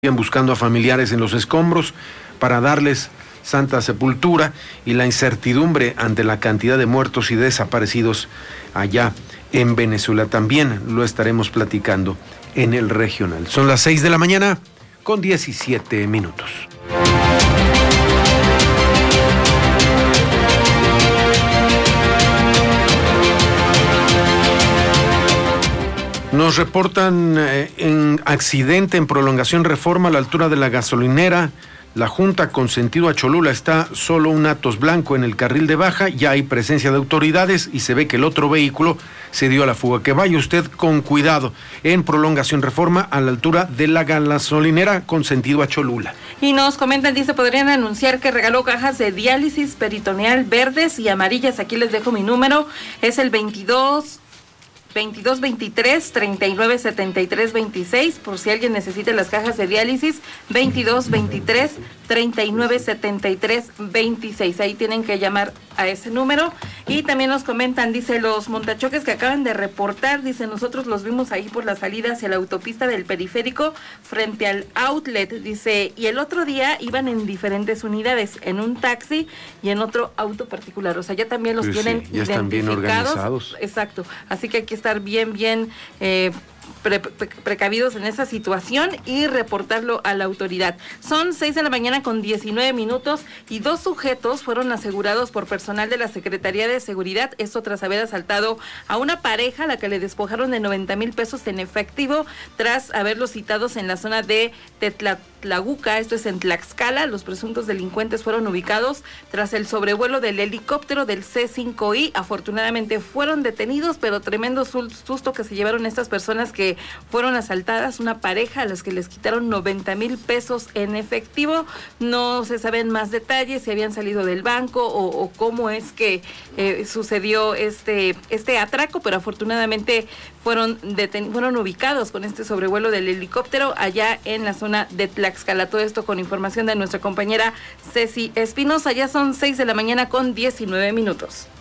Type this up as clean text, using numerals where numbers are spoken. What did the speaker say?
buscando a familiares en los escombros para darles santa sepultura y la incertidumbre ante la cantidad de muertos y desaparecidos allá en Venezuela. También lo estaremos platicando en el regional. Son las 6 de la mañana con 17 minutos. Nos reportan en accidente en prolongación Reforma a la altura de la gasolinera. La Junta con sentido a Cholula está solo un Atos blanco en el carril de baja. Ya hay presencia de autoridades y se ve que el otro vehículo se dio a la fuga. Que vaya usted con cuidado en prolongación Reforma a la altura de la gasolinera con sentido a Cholula. Y nos comentan, dice, podrían anunciar que regaló cajas de diálisis peritoneal verdes y amarillas. Aquí les dejo mi número, es el 2223-3973-26, por si alguien necesita las cajas de diálisis, 2223-3973-26. Ahí tienen que llamar a ese número. Y también nos comentan, dice, los montachoques que acaban de reportar, dice, nosotros los vimos ahí por la salida hacia la autopista del periférico frente al outlet, dice, y el otro día iban en diferentes unidades, en un taxi y en otro auto particular. O sea, ya también los tienen ya están bien organizados. Exacto. Así que hay que estar bien precavidos en esa situación y reportarlo a la autoridad. Son 6 de la mañana con 19 minutos y 2 sujetos fueron asegurados por personal de la Secretaría de Seguridad, esto tras haber asaltado a una pareja a la que le despojaron de 90,000 pesos en efectivo tras haberlos citados en la zona de Tlaguca, esto es en Tlaxcala. Los presuntos delincuentes fueron ubicados tras el sobrevuelo del helicóptero del C-5I. Afortunadamente fueron detenidos, pero tremendo susto que se llevaron estas personas que fueron asaltadas, una pareja a las que les quitaron 90,000 pesos en efectivo. No se saben más detalles, si habían salido del banco o cómo es que sucedió este atraco, pero afortunadamente fueron ubicados con este sobrevuelo del helicóptero allá en la zona de Tlaxcala. Todo esto con información de nuestra compañera Ceci Espinosa. Ya son 6 de la mañana con 19 minutos.